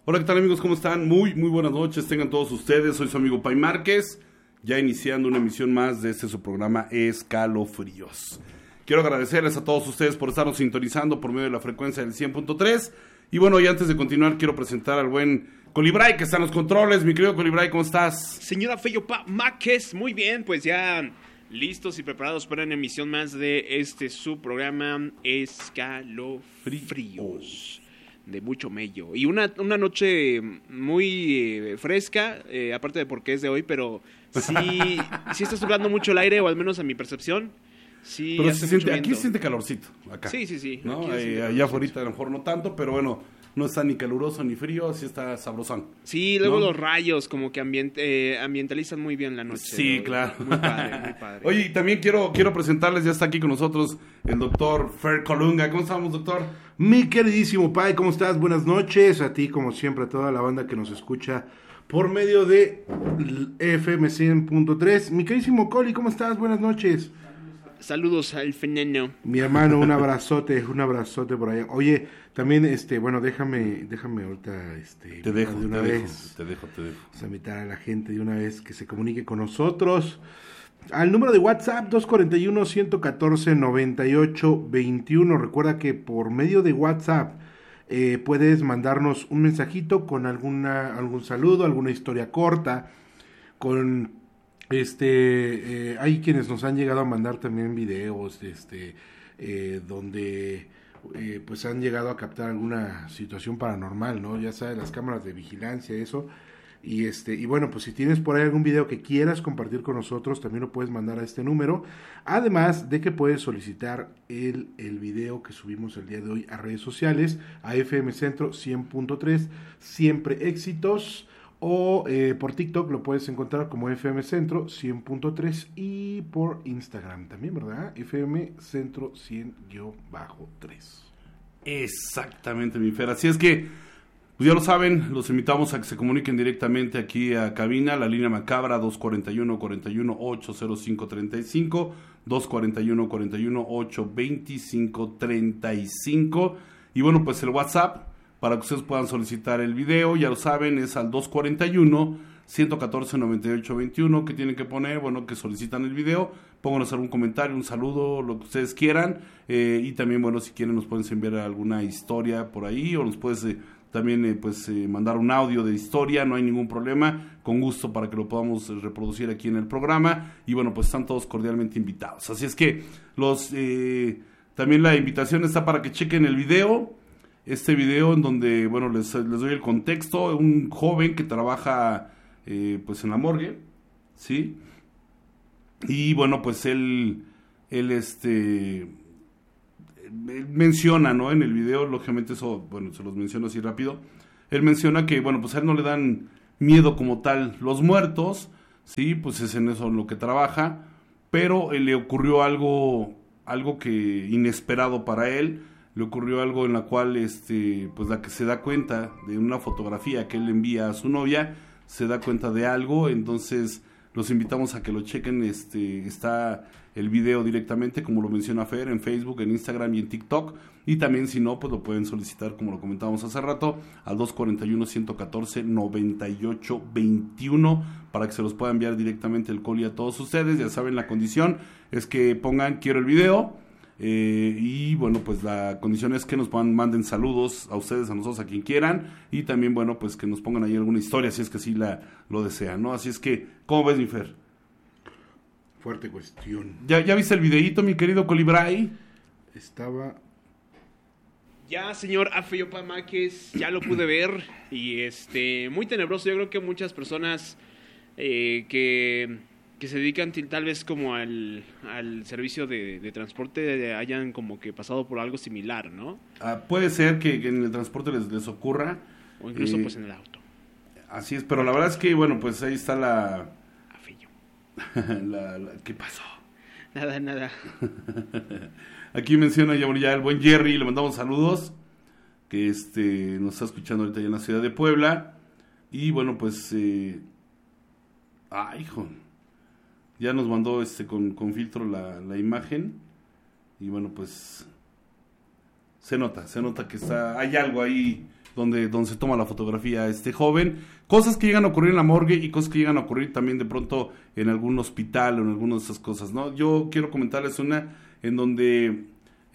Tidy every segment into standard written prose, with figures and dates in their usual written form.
Hola, ¿qué tal amigos? ¿Cómo están? Muy buenas noches, tengan todos ustedes. Soy su amigo Pai Márquez, ya iniciando una emisión más de su programa Escalofríos. Quiero agradecerles a todos ustedes por estarnos sintonizando por medio de la frecuencia del 100.3. Y bueno, y antes de continuar, quiero presentar al buen Colibray, que está en los controles. Mi querido Colibray, ¿cómo estás? Señora Feyo Márquez, muy bien, pues ya listos y preparados para una emisión más de su programa Escalofríos. De mucho mello. Y una noche muy fresca, aparte de porque es de hoy, pero sí está soplando mucho el aire, o al menos a mi percepción. Sí, pero se siente, aquí se siente calorcito, acá. Sí. ¿No? Allá afuera a lo mejor no tanto, pero bueno, no está ni caluroso ni frío, así está sabrosón. Sí, luego ¿no? Los rayos como que ambientalizan muy bien la noche. Sí, claro. Muy padre. Oye, y también quiero presentarles, ya está aquí con nosotros el doctor Fer Colunga. ¿Cómo estamos, doctor? Mi queridísimo Pai, ¿cómo estás? Buenas noches. A ti, como siempre, a toda la banda que nos escucha por medio de FM 100.3. Mi queridísimo Coli, ¿cómo estás? Buenas noches. Saludos al veneno. Mi hermano, un abrazote por allá. Oye, también, bueno, déjame ahorita, te dejo de una vez. Te dejo. Vamos a invitar a la gente de una vez que se comunique con nosotros. Al número de WhatsApp, 241-114-9821. Recuerda que por medio de WhatsApp puedes mandarnos un mensajito con algún saludo, alguna historia corta, con... hay quienes nos han llegado a mandar también videos, donde pues han llegado a captar alguna situación paranormal, ¿no? Ya sabes, las cámaras de vigilancia, eso. Y bueno, pues si tienes por ahí algún video que quieras compartir con nosotros, también lo puedes mandar a este número. Además de que puedes solicitar el video que subimos el día de hoy a redes sociales, a FM Centro 100.3, siempre éxitos. O por TikTok lo puedes encontrar como FM Centro 100.3 y por Instagram también, ¿verdad? FM Centro 100-3. Exactamente, mi Fer. Así es que, pues ya lo saben, los invitamos a que se comuniquen directamente aquí a cabina, la línea macabra 241-41-805-35, 241-41-825-35. Y bueno, pues el WhatsApp, para que ustedes puedan solicitar el video, ya lo saben, es al 241-114-9821, que tienen que poner, bueno, que solicitan el video, pónganos algún comentario, un saludo, lo que ustedes quieran, y también, bueno, si quieren nos pueden enviar alguna historia por ahí, o nos puedes también, mandar un audio de historia, no hay ningún problema, con gusto para que lo podamos reproducir aquí en el programa, y bueno, pues están todos cordialmente invitados. Así es que también la invitación está para que chequen el video, video en donde, bueno, les doy el contexto. Un joven que trabaja pues en la morgue, ¿sí? Y bueno, pues él menciona, ¿no? En el video, lógicamente eso, bueno, se los menciono así rápido. Él menciona que, bueno, pues a él no le dan miedo como tal los muertos, ¿sí? Pues es en eso en lo que trabaja, pero le ocurrió algo que inesperado para él. Le ocurrió algo en la cual, pues la que se da cuenta de una fotografía que él envía a su novia, se da cuenta de algo. Entonces los invitamos a que lo chequen. Está el video directamente, como lo menciona Fer, en Facebook, en Instagram y en TikTok. Y también, si no, pues lo pueden solicitar, como lo comentábamos hace rato, al 241-114-9821, para que se los pueda enviar directamente el Coli a todos ustedes. Ya saben, la condición es que pongan quiero el video. Y bueno, pues la condición es que nos manden saludos a ustedes, a nosotros, a quien quieran, y también, bueno, pues que nos pongan ahí alguna historia, si es que sí lo desean, ¿no? Así es que, ¿cómo ves, mi Fer? Fuerte cuestión. ¿Ya viste el videíto, mi querido Colibray? Estaba... Ya, señor Afeyo Márquez, ya lo pude ver, y muy tenebroso. Yo creo que muchas personas que se dedican tal vez como al servicio de transporte hayan como que pasado por algo similar, ¿no? Puede ser que en el transporte les ocurra. O incluso pues en el auto. Así es, pero la verdad es que, bueno, pues ahí está la... Afeyo. ¿Qué pasó? Nada. Aquí menciona ya el buen Jerry, le mandamos saludos, que nos está escuchando ahorita ya en la ciudad de Puebla. Y bueno, pues... hijo... Ya nos mandó con filtro la imagen. Y bueno, pues se nota que hay algo ahí donde se toma la fotografía a este joven. Cosas que llegan a ocurrir en la morgue y cosas que llegan a ocurrir también de pronto en algún hospital o en alguna de esas cosas, ¿no? Yo quiero comentarles una en donde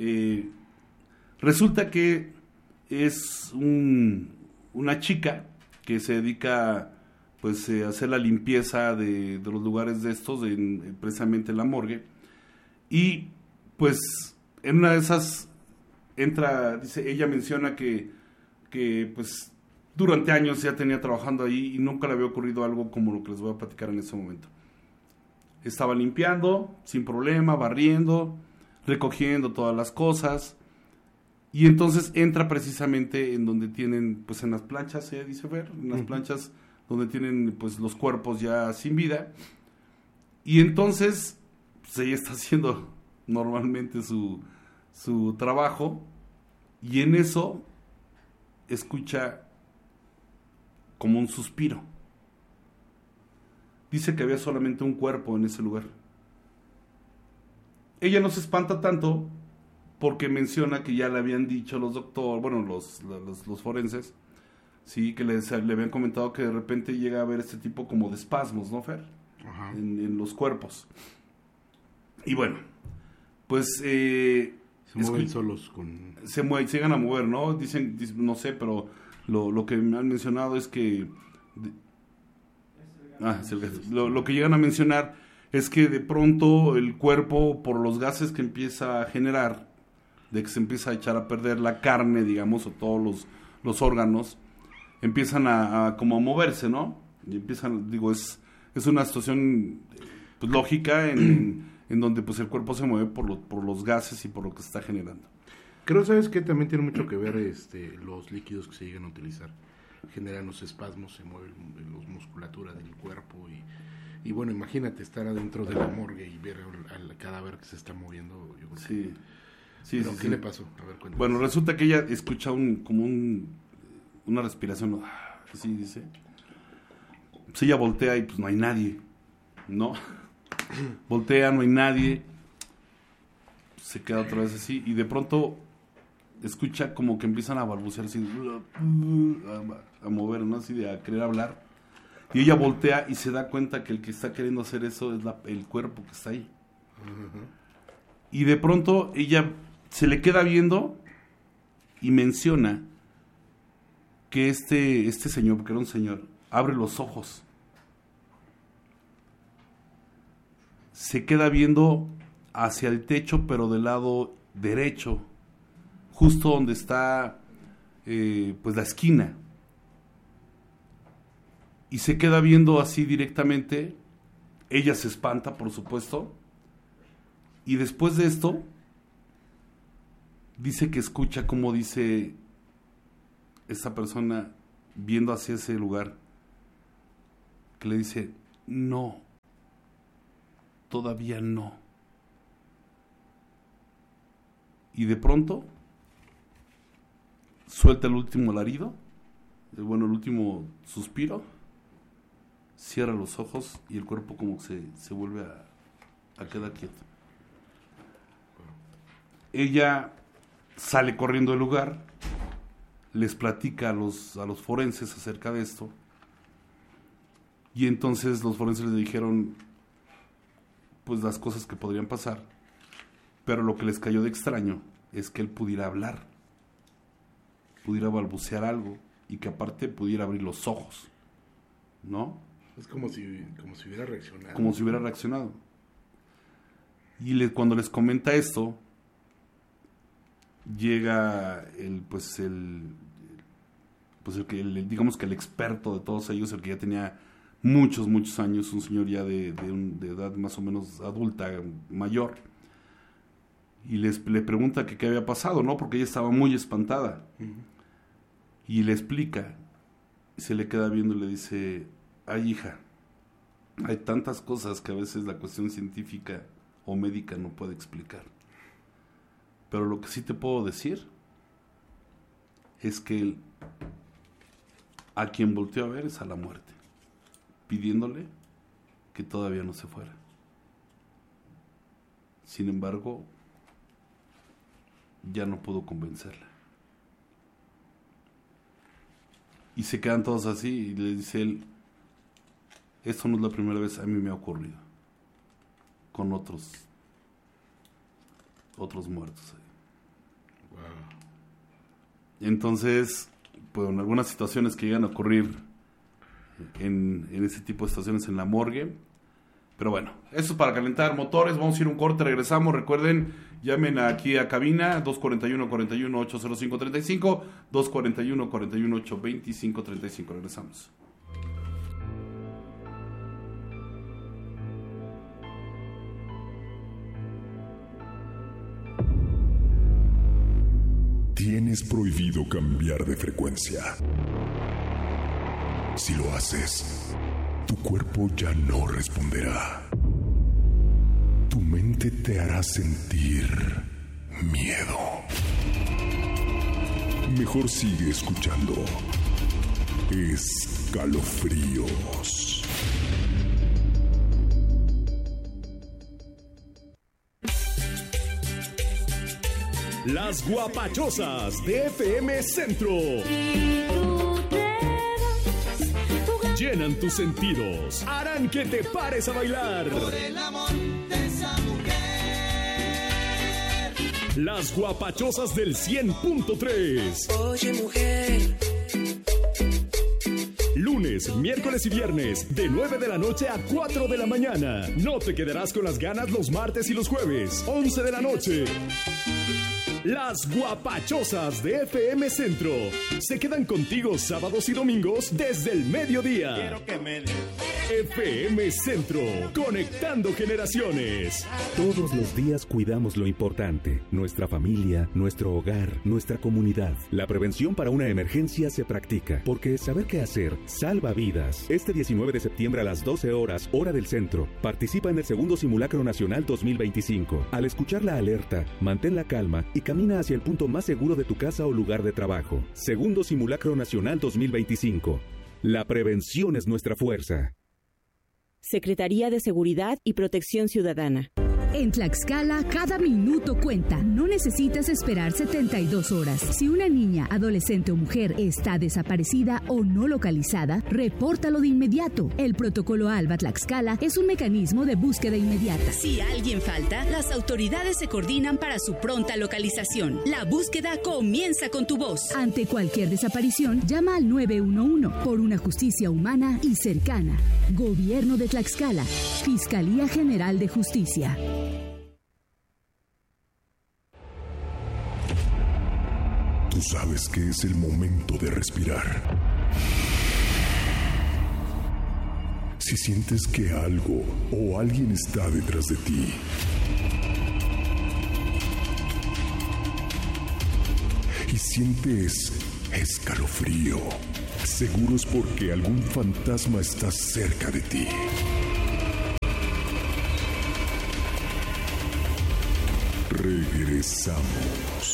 resulta que es una chica que se dedica pues a hacer la limpieza de los lugares de estos, precisamente en la morgue. Y pues en una de esas entra, dice, ella menciona que pues durante años ya tenía trabajando ahí y nunca le había ocurrido algo como lo que les voy a platicar en ese momento. Estaba limpiando sin problema, barriendo, recogiendo todas las cosas, y entonces entra precisamente en donde tienen, pues en las planchas, dice Fer, en las planchas donde tienen pues los cuerpos ya sin vida, y entonces pues ella está haciendo normalmente su trabajo, y en eso escucha como un suspiro. Dice que había solamente un cuerpo en ese lugar. Ella no se espanta tanto porque menciona que ya le habían dicho los doctores, bueno, los forenses, sí, que le habían comentado que de repente llega a haber este tipo como de espasmos, ¿no, Fer? Ajá. En los cuerpos. Y bueno, pues se mueven solos con... se llegan a mover, ¿no? Dicen, no sé, pero lo que me han mencionado es que... Lo que llegan a mencionar es que de pronto el cuerpo, por los gases que empieza a generar, de que se empieza a echar a perder la carne, digamos, o todos los órganos, empiezan a como a moverse, ¿no? Y empiezan, digo, es una situación pues, lógica en donde pues el cuerpo se mueve por los gases y por lo que se está generando. Creo, ¿sabes qué? También tiene mucho que ver los líquidos que se llegan a utilizar. Generan los espasmos, se mueven la musculatura del cuerpo y bueno, imagínate estar adentro de la morgue y ver al cadáver que se está moviendo. Yo creo Sí. ¿Pero qué le pasó? A ver, cuéntame. Bueno, resulta que ella escucha una respiración, así dice. Pues ella voltea y pues no hay nadie, ¿no? Voltea, no hay nadie. Se queda otra vez así y de pronto escucha como que empiezan a balbucear así, a mover, ¿no? Así de a querer hablar. Y ella voltea y se da cuenta que el que está queriendo hacer eso es el cuerpo que está ahí. Uh-huh. Y de pronto ella se le queda viendo y menciona que este señor, porque era un señor, abre los ojos. Se queda viendo hacia el techo, pero del lado derecho, justo donde está pues la esquina. Y se queda viendo así directamente. Ella se espanta, por supuesto. Y después de esto, dice que escucha como dice esta persona viendo hacia ese lugar, que le dice, no, todavía no. Y de pronto suelta el último alarido, el último suspiro, cierra los ojos y el cuerpo como se vuelve a quedar quieto. Ella sale corriendo del lugar, les platica a los forenses acerca de esto, y entonces los forenses le dijeron pues las cosas que podrían pasar, pero lo que les cayó de extraño es que él pudiera hablar, pudiera balbucear algo y que aparte pudiera abrir los ojos, ¿no? Es como si hubiera reaccionado. Como si hubiera reaccionado. Y cuando les comenta esto, llega digamos que el experto de todos ellos, el que ya tenía muchos años, un señor ya de edad más o menos adulta, mayor, y le pregunta que qué había pasado, ¿no? Porque ella estaba muy espantada. Uh-huh. Y le explica, y se le queda viendo y le dice, ay hija, hay tantas cosas que a veces la cuestión científica o médica no puede explicar. Pero lo que sí te puedo decir es que a quien volteó a ver es a la muerte, pidiéndole que todavía no se fuera. Sin embargo, ya no pudo convencerla. Y se quedan todos así y le dice él, esto no es la primera vez, a mí me ha ocurrido. Con otros muertos. Wow. Entonces, pues en algunas situaciones que llegan a ocurrir en ese tipo de situaciones en la morgue. Pero bueno, eso es para calentar motores. Vamos a ir a un corte, regresamos. Recuerden, llamen aquí a cabina 241-41-805-35, 241-41-825-35. Regresamos. Tienes prohibido cambiar de frecuencia. Si lo haces, tu cuerpo ya no responderá. Tu mente te hará sentir miedo. Mejor sigue escuchando Escalofríos. Las guapachosas de FM Centro llenan tus sentidos, harán que te pares a bailar. Por el amor de esa mujer. Las guapachosas del 100.3. Oye, mujer. Lunes, miércoles y viernes, de 9 de la noche a 4 de la mañana. No te quedarás con las ganas los martes y los jueves, 11 de la noche. Las guapachosas de FM Centro se quedan contigo sábados y domingos desde el mediodía. Quiero que me des. FM Centro, conectando generaciones. Todos los días cuidamos lo importante, nuestra familia, nuestro hogar, nuestra comunidad. La prevención para una emergencia se practica, porque saber qué hacer salva vidas. Este 19 de septiembre a las 12 horas, hora del centro, participa en el segundo Simulacro Nacional 2025. Al escuchar la alerta, mantén la calma y camina hacia el punto más seguro de tu casa o lugar de trabajo. Segundo Simulacro Nacional 2025. La prevención es nuestra fuerza. Secretaría de Seguridad y Protección Ciudadana. En Tlaxcala, cada minuto cuenta. No necesitas esperar 72 horas. Si una niña, adolescente o mujer está desaparecida o no localizada, repórtalo de inmediato. El protocolo ALBA Tlaxcala es un mecanismo de búsqueda inmediata. Si alguien falta, las autoridades se coordinan para su pronta localización. La búsqueda comienza con tu voz. Ante cualquier desaparición, llama al 911 por una justicia humana y cercana. Gobierno de Tlaxcala. Fiscalía General de Justicia. Tú sabes que es el momento de respirar. Si sientes que algo o alguien está detrás de ti, y sientes escalofrío, seguro es porque algún fantasma está cerca de ti. Regresamos.